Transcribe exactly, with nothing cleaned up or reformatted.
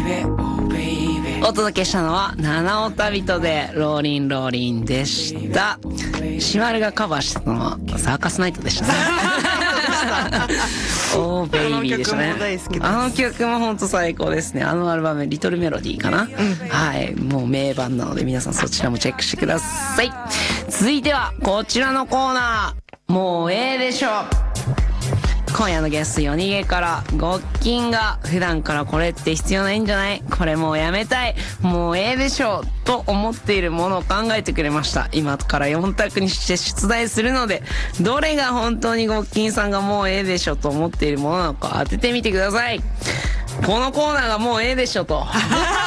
お届けしたのは七尾旅人でローリンローリンでした。シマルがカバーしてたのはサーカスナイトでしたね。オーベイビーでしたね。あの曲も本当最高ですね。あのアルバムリトルメロディーかな、うん、はい、もう名盤なので皆さんそちらもチェックしてください。続いてはこちらのコーナー、もうええでしょ。今夜のゲスト夜逃げからごっきんが普段からこれって必要ないんじゃない、これもうやめたい、もうええでしょと思っているものを考えてくれました。今からよん択にして出題するので、どれが本当にごっきんさんがもうええでしょと思っているものなのか当ててみてください。このコーナーがもうええでしょと